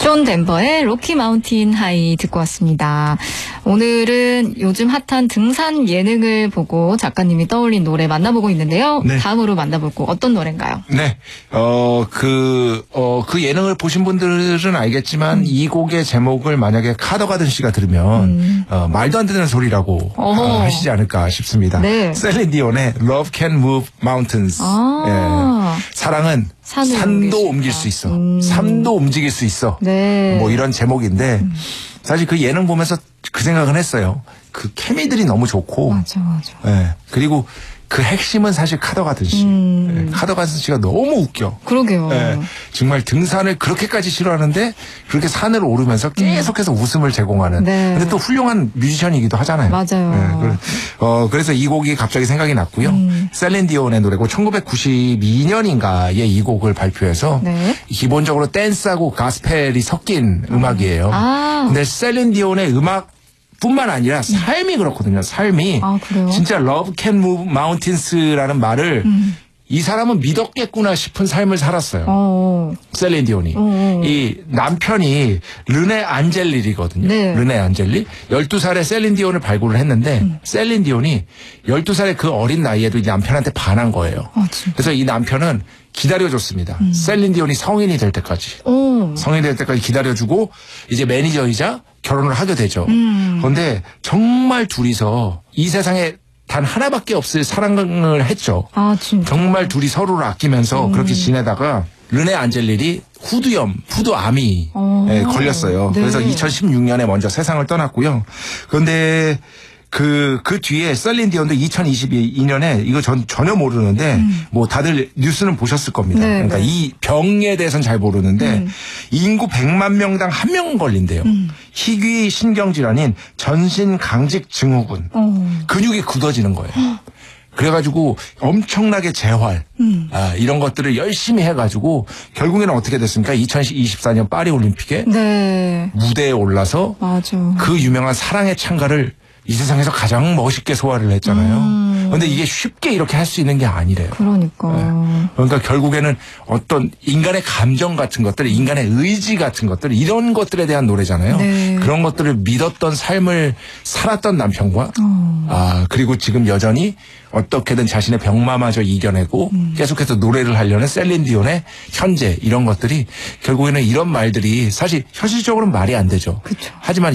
존 덴버의 로키 마운틴 하이 듣고 왔습니다. 오늘은 요즘 핫한 등산 예능을 보고 작가님이 떠올린 노래 만나보고 있는데요. 네. 다음으로 만나볼 곡 어떤 노래인가요? 네. 그 예능을 보신 분들은 알겠지만 이 곡의 제목을 만약에 카더가든 씨가 들으면 말도 안 되는 소리라고 하시지 않을까 싶습니다. 네. 셀린 디온의 Love Can Move Mountains. 예. 사랑은 산도 옮길 수 있어. 삶도 움직일 수 있어. 네. 뭐 이런 제목인데 사실 그 예능 보면서 그 생각은 했어요. 그 케미들이 너무 좋고. 맞아. 예. 그리고 그 핵심은 사실 카더가든 씨. 예. 카더가든 씨가 너무 웃겨. 그러게요. 예. 정말 등산을 그렇게까지 싫어하는데 그렇게 산을 오르면서 계속해서 웃음을 제공하는. 네. 근데 또 훌륭한 뮤지션이기도 하잖아요. 맞아요. 예. 그래서 이 곡이 갑자기 생각이 났고요. 셀린 디온의 노래고 1992년인가에 이 곡을 발표해서 네. 기본적으로 댄스하고 가스펠이 섞인 음악이에요. 근데 셀린 디온의 음악 뿐만 아니라 삶이 그렇거든요. 삶이. 그래요? 진짜 Love Can Move Mountains라는 말을 이 사람은 믿었겠구나 싶은 삶을 살았어요. 셀린 디온이. 이 남편이 르네 안젤릴이거든요. 네. 르네 안젤릴. 12살에 셀린 디온을 발굴을 했는데 셀린 디온이 12살의 그 어린 나이에도 이 남편한테 반한 거예요. 그래서 이 남편은 기다려줬습니다. 셀린 디온이 성인이 될 때까지. 성인이 될 때까지 기다려주고 이제 매니저이자 결혼을 하게 되죠. 그런데 정말 둘이서 이 세상에 단 하나밖에 없을 사랑을 했죠. 진짜. 정말 둘이 서로를 아끼면서 그렇게 지내다가 르네 안젤릴이 후두암이 걸렸어요. 네. 그래서 2016년에 먼저 세상을 떠났고요. 그런데 그 뒤에 셀린 디온도 2022년에 이거 전혀 모르는데 뭐 다들 뉴스는 보셨을 겁니다. 네, 그러니까 네. 이 병에 대해서는 잘 모르는데 인구 100만 명당 1명 걸린대요. 희귀 신경질환인 전신강직 증후군. 근육이 굳어지는 거예요. 그래가지고 엄청나게 재활 이런 것들을 열심히 해가지고 결국에는 어떻게 됐습니까? 2024년 파리 올림픽에 네. 무대에 올라서 맞아. 그 유명한 사랑의 찬가를 이 세상에서 가장 멋있게 소화를 했잖아요. 그런데 이게 쉽게 이렇게 할 수 있는 게 아니래요. 그러니까. 네. 그러니까 결국에는 어떤 인간의 감정 같은 것들, 인간의 의지 같은 것들, 이런 것들에 대한 노래잖아요. 네. 그런 것들을 믿었던 삶을 살았던 남편과 그리고 지금 여전히 어떻게든 자신의 병마마저 이겨내고 계속해서 노래를 하려는 셀린 디온의 현재 이런 것들이 결국에는 이런 말들이 사실 현실적으로는 말이 안 되죠. 그쵸. 하지만